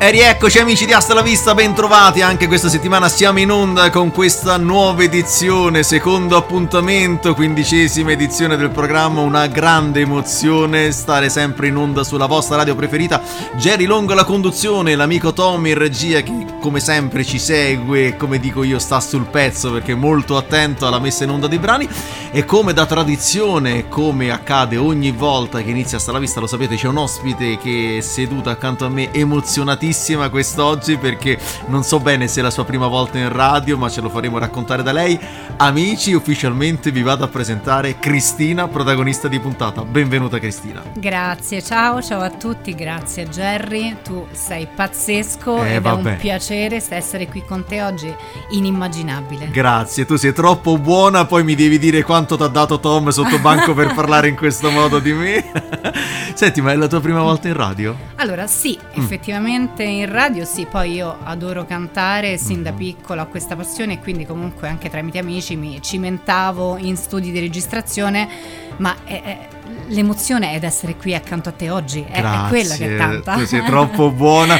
E rieccoci amici di Hasta la Vista, ben trovati. Anche questa settimana siamo in onda con questa nuova edizione, secondo appuntamento, 15ª edizione del programma. Una grande emozione stare sempre in onda sulla vostra radio preferita. Jerry Longo alla conduzione, l'amico Tommy in regia che come sempre ci segue, come dico io sta sul pezzo perché è molto attento alla messa in onda dei brani. E come da tradizione, come accade ogni volta che inizia Hasta la Vista, lo sapete, c'è un ospite che è seduto accanto a me, emozionatissima quest'oggi perché non so bene se è la sua prima volta in radio, ma ce lo faremo raccontare da lei. Amici, ufficialmente vi vado a presentare Cristina, protagonista di puntata. Benvenuta Cristina. Grazie, ciao a tutti, grazie Jerry, tu sei pazzesco ed è un piacere essere qui con te oggi, inimmaginabile. Grazie, tu sei troppo buona, poi mi devi dire quanto ti ha dato Tom sotto banco per parlare in questo modo di me. Senti, ma è la tua prima volta in radio? Allora sì, effettivamente in radio sì, poi io adoro cantare, sin da piccola ho questa passione e quindi comunque anche tramite amici mi cimentavo in studi di registrazione, ma l'emozione è di essere qui accanto a te oggi, è quella che è tanta. Tu sei troppo buona.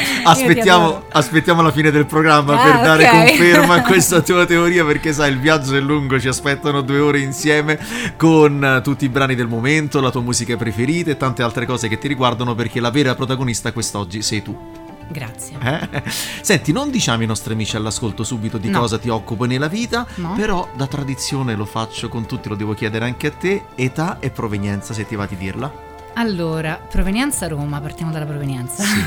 Aspettiamo la fine del programma per dare conferma a questa tua teoria, perché sai, il viaggio è lungo, ci aspettano 2 ore insieme con tutti i brani del momento, la tua musica preferita e tante altre cose che ti riguardano, perché la vera protagonista quest'oggi sei tu. Grazie. Senti, non diciamo ai nostri amici all'ascolto subito di cosa ti occupi nella vita, però da tradizione lo faccio con tutti, lo devo chiedere anche a te, età e provenienza, se ti va di dirla. Allora, provenienza Roma, partiamo dalla provenienza. Sì.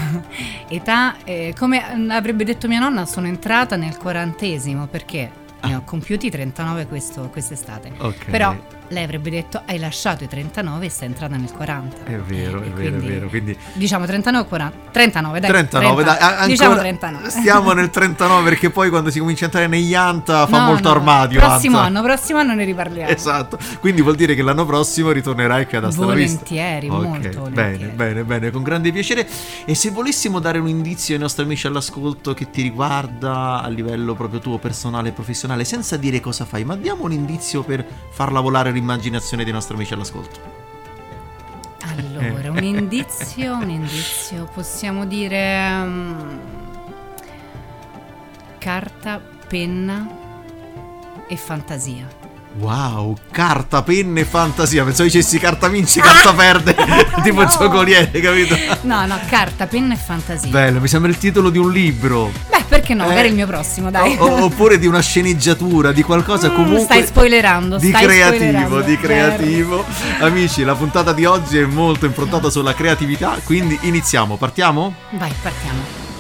Età, come avrebbe detto mia nonna, sono entrata nel 40°, perché ne ho compiuti 39 quest'estate. Okay. Però lei avrebbe detto hai lasciato i 39 e sei entrata nel 40. È vero, è vero. Quindi diciamo 39 o 40? 39, dai. 39, dai, ancora, diciamo 39. Stiamo nel 39 perché poi quando si comincia a entrare negli anta fa molto armadio. Prossimo anno ne riparliamo. Esatto. Quindi vuol dire che l'anno prossimo ritornerai qui ad Hasta la Vista. Volentieri, molto volentieri. Bene, con grande piacere. E se volessimo dare un indizio ai nostri amici all'ascolto che ti riguarda a livello proprio tuo personale e professionale, senza dire cosa fai, ma diamo un indizio per farla volare l'immaginazione dei nostri amici all'ascolto. Allora, un indizio, possiamo dire carta, penna e fantasia. Wow, carta, penna e fantasia. Pensavo dicessi carta vinci, carta perde, tipo giocoliere, capito? No, carta, penna e fantasia. Bello, mi sembra il titolo di un libro. Beh, perché no? Magari il mio prossimo, dai. Oppure di una sceneggiatura, di qualcosa comunque. Stai spoilerando. Di creativo. Amici, la puntata di oggi è molto improntata sulla creatività, quindi iniziamo. Partiamo? Vai, partiamo.